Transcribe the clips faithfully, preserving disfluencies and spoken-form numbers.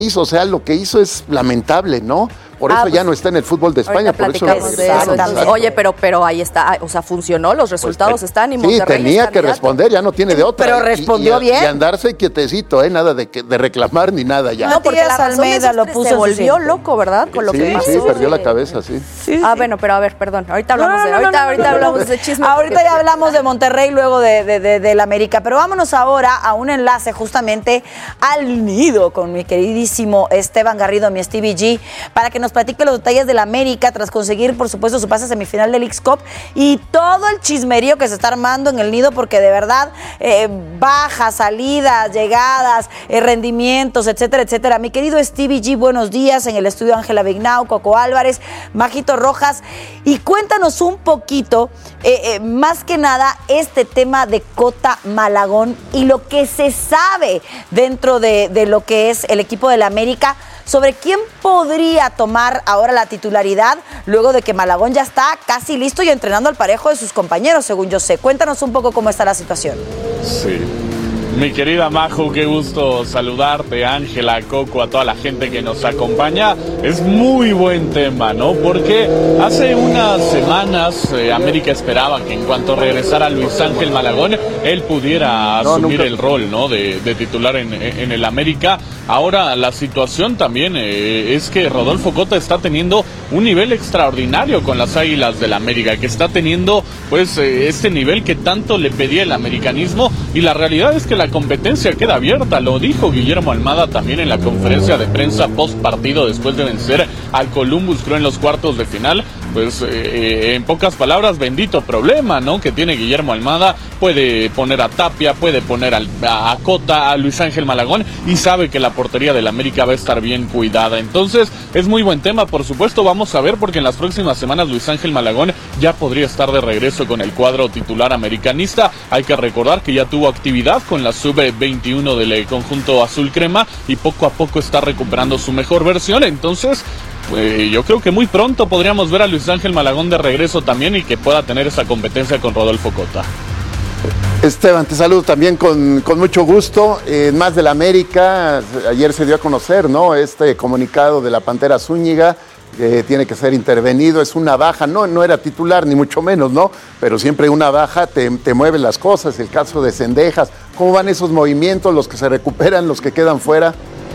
O sea, lo que hizo es lamentable, ¿no? Por eso ah, pues, ya no está en el fútbol de España, por eso lo regresaron. Oye, pero, pero ahí está, o sea, funcionó, los resultados pues, están y Monterrey sí, tenía que responder, ya no tiene de otra. Pero respondió y, y, bien. Y andarse quietecito, ¿eh? Nada de, de reclamar ni nada ya. No, porque la Almeida lo puso. Se volvió loco, ¿verdad? Con lo sí, que pasó. Sí, perdió la cabeza, sí. sí. Ah, bueno, pero a ver, perdón, ahorita hablamos no, de, ahorita, no, no, ahorita no, hablamos no, no. de chisme. Ahorita porque... ya hablamos de Monterrey, luego de, de, de, de la América, pero vámonos ahora a un enlace justamente al nido con mi queridísimo Esteban Garrido, mi Stevie G, para que nos platique los detalles de la América tras conseguir, por supuesto, su pase semifinal del Leagues Cup y todo el chismerío que se está armando en el nido, porque de verdad, eh, bajas, salidas, llegadas, eh, rendimientos, etcétera, etcétera. Mi querido Stevie G, buenos días, en el estudio Ángela Vignau, Coco Álvarez, Majito Rojas, y cuéntanos un poquito, eh, eh, más que nada, este tema de Cota Malagón y lo que se sabe dentro de, de lo que es el equipo de la América, sobre quién podría tomar ahora la titularidad luego de que Malagón ya está casi listo y entrenando al parejo de sus compañeros, según yo sé. Cuéntanos un poco cómo está la situación. Sí. Mi querida Majo, qué gusto saludarte, Ángela, Coco, a toda la gente que nos acompaña. Es muy buen tema, ¿no? Porque hace unas semanas eh, América esperaba que en cuanto regresara Luis Ángel Malagón, él pudiera no, asumir nunca. el rol, ¿no? De, de titular en, en el América. Ahora la situación también eh, es que Rodolfo Cota está teniendo un nivel extraordinario con las Águilas del América, que está teniendo pues eh, este nivel que tanto le pedía el americanismo, y la realidad es que la competencia queda abierta. Lo dijo Guillermo Almada también en la conferencia de prensa post partido después de vencer al Columbus Crew en los cuartos de final. Pues eh, en pocas palabras, bendito problema, ¿no? Que tiene Guillermo Almada. Puede poner a Tapia, puede poner al, a, a Cota, a Luis Ángel Malagón, y sabe que la portería del América va a estar bien cuidada. Entonces es muy buen tema, por supuesto. Vamos a ver, porque en las próximas semanas Luis Ángel Malagón ya podría estar de regreso con el cuadro titular americanista. Hay que recordar que ya tuvo actividad con la sub veintiuno del conjunto azul crema y poco a poco está recuperando su mejor versión. Entonces pues yo creo que muy pronto podríamos ver a Luis Ángel Malagón de regreso también, y que pueda tener esa competencia con Rodolfo Cota. Esteban, te saludo también con, con mucho gusto. En más de la América, ayer se dio a conocer, ¿no?, este comunicado de la Pantera Zúñiga, que tiene que ser intervenido. Es una baja, no, no era titular ni mucho menos, ¿no? Pero siempre una baja te, te mueve las cosas. El caso de Cendejas, ¿cómo van esos movimientos, los que se recuperan, los que quedan fuera?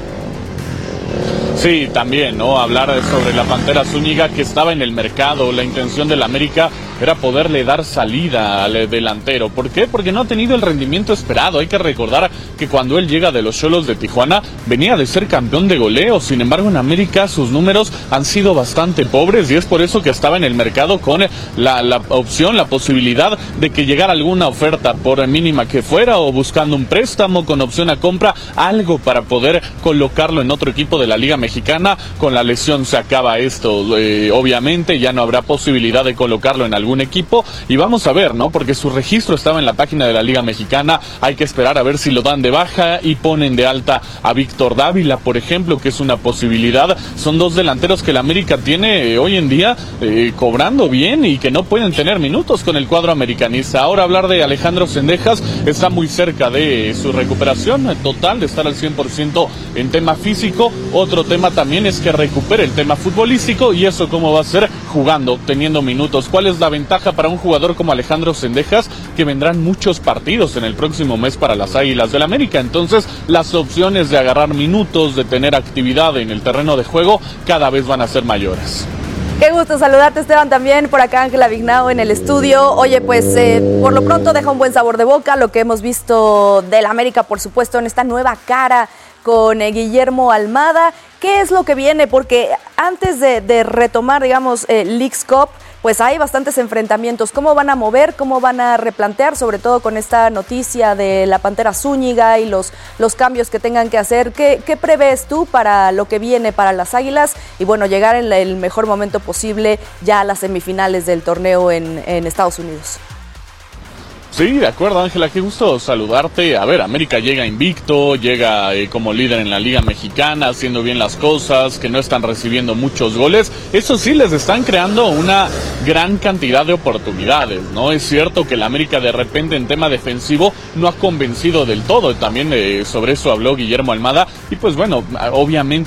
Sí, también, ¿no? Hablar sobre la Pantera Zúñiga, que estaba en el mercado. La intención del América era poderle dar salida al delantero. ¿Por qué? Porque no ha tenido el rendimiento esperado. Hay que recordar que cuando él llega de los Xolos de Tijuana, venía de ser campeón de goleo. Sin embargo, en América sus números han sido bastante pobres, y es por eso que estaba en el mercado con la, la opción, la posibilidad de que llegara alguna oferta, por mínima que fuera, o buscando un préstamo con opción a compra, algo para poder colocarlo en otro equipo de la Liga Mexicana. Con la lesión se acaba esto, eh, obviamente ya no habrá posibilidad de colocarlo en algún equipo, y vamos a ver, ¿no? Porque su registro estaba en la página de la Liga Mexicana. Hay que esperar a ver si lo dan de baja y ponen de alta a Víctor Dávila, por ejemplo, que es una posibilidad. Son dos delanteros que la América tiene eh, hoy en día eh, cobrando bien, y que no pueden tener minutos con el cuadro americanista. Ahora hablar de Alejandro Cendejas, está muy cerca de su recuperación total, de estar al cien por ciento en tema físico. Otro tema también es que recupere el tema futbolístico, y eso cómo va a ser, jugando, teniendo minutos. ¿Cuál es la ventaja para un jugador como Alejandro Cendejas? Que vendrán muchos partidos en el próximo mes para las Águilas del América. Entonces las opciones de agarrar minutos, de tener actividad en el terreno de juego, cada vez van a ser mayores. Qué gusto saludarte, Esteban, también por acá Ángela Vignau en el estudio. Oye, pues eh, por lo pronto deja un buen sabor de boca lo que hemos visto del América, por supuesto, en esta nueva cara con eh, Guillermo Almada. ¿Qué es lo que viene? Porque antes de, de retomar, digamos, eh, Leagues Cup, pues hay bastantes enfrentamientos. ¿Cómo van a mover? ¿Cómo van a replantear? Sobre todo con esta noticia de la Pantera Zúñiga y los, los cambios que tengan que hacer. ¿Qué, qué prevés tú para lo que viene para las Águilas? Y bueno, llegar en la, el mejor momento posible ya a las semifinales del torneo en, en Estados Unidos. Sí, de acuerdo, Ángela, qué gusto saludarte. A ver, América llega invicto, llega eh, como líder en la Liga Mexicana, haciendo bien las cosas, que no están recibiendo muchos goles. Eso sí, les están creando una gran cantidad de oportunidades, ¿no? Es cierto que la América de repente en tema defensivo no ha convencido del todo. También eh, sobre eso habló Guillermo Almada. Y pues bueno, obviamente